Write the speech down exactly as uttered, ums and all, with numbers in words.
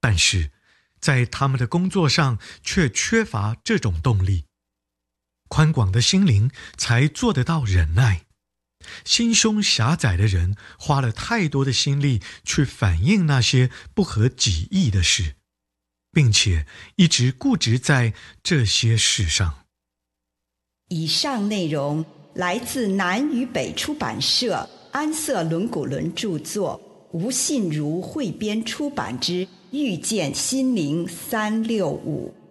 但是在他们的工作上却缺乏这种动力。宽广的心灵才做得到忍耐，心胸狭窄的人花了太多的心力去反映那些不合己意的事，并且一直固执在这些事上。 以上内容来自南与北出版社安瑟伦古伦著作，吴信如汇编出版之《遇见心灵三六五》。